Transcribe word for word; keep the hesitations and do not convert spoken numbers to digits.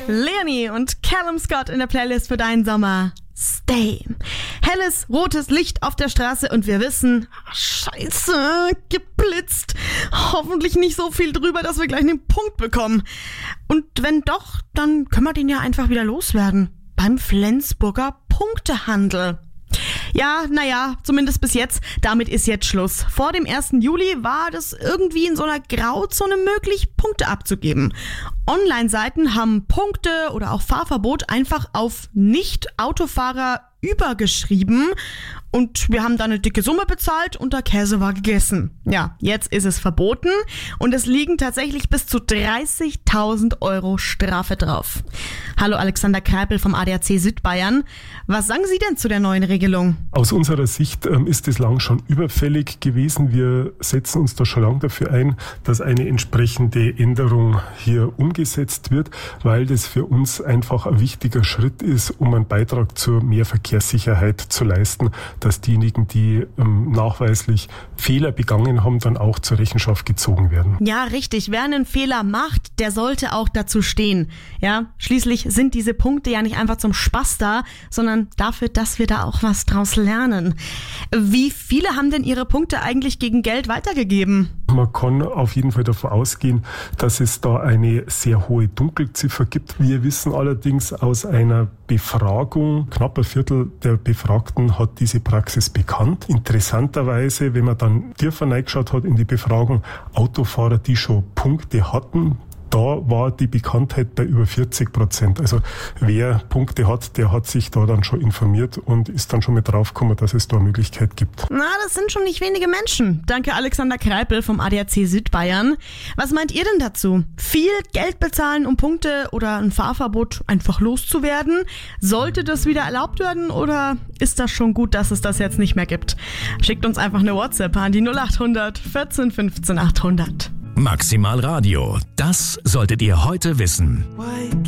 Leonie und Callum Scott in der Playlist für deinen Sommer. Stay. Helles, rotes Licht auf der Straße und wir wissen, scheiße, geblitzt. Hoffentlich nicht so viel drüber, dass wir gleich einen Punkt bekommen. Und wenn doch, dann können wir den ja einfach wieder loswerden. Beim Flensburger Punktehandel. Ja, naja, zumindest bis jetzt. Damit ist jetzt Schluss. Vor dem ersten Juli war das irgendwie in so einer Grauzone möglich, Punkte abzugeben. Online-Seiten haben Punkte oder auch Fahrverbot einfach auf Nicht-Autofahrer übergeschrieben und wir haben da eine dicke Summe bezahlt und der Käse war gegessen. Ja, jetzt ist es verboten und es liegen tatsächlich bis zu dreißigtausend Euro Strafe drauf. Hallo Alexander Kreipel vom A D A C Südbayern. Was sagen Sie denn zu der neuen Regelung? Aus unserer Sicht ähm, ist es lang schon überfällig gewesen. Wir setzen uns da schon lange dafür ein, dass eine entsprechende Änderung hier umgesetzt wird, weil das für uns einfach ein wichtiger Schritt ist, um einen Beitrag zur mehr Verkehrssicherheit zu leisten, dass diejenigen, die ähm, nachweislich Fehler begangen haben, dann auch zur Rechenschaft gezogen werden. Ja, richtig. Wer einen Fehler macht, der sollte auch dazu stehen. Ja, schließlich sind diese Punkte ja nicht einfach zum Spaß da, sondern dafür, dass wir da auch was draus lernen. Wie viele haben denn ihre Punkte eigentlich gegen Geld weitergegeben? Man kann auf jeden Fall davon ausgehen, dass es da eine sehr hohe Dunkelziffer gibt. Wir wissen allerdings aus einer Befragung, knapp ein Viertel der Befragten hat diese Praxis bekannt. Interessanterweise, wenn man dann tiefer reingeschaut hat in die Befragung, Autofahrer, die schon Punkte hatten, da war die Bekanntheit bei über vierzig Prozent. Also wer Punkte hat, der hat sich da dann schon informiert und ist dann schon mit draufgekommen, dass es da eine Möglichkeit gibt. Na, das sind schon nicht wenige Menschen. Danke Alexander Kreipel vom A D A C Südbayern. Was meint ihr denn dazu? Viel Geld bezahlen, um Punkte oder ein Fahrverbot einfach loszuwerden? Sollte das wieder erlaubt werden oder ist das schon gut, dass es das jetzt nicht mehr gibt? Schickt uns einfach eine WhatsApp an die null acht hundert vierzehn fünfzehn achthundert. Maximal Radio, das solltet ihr heute wissen.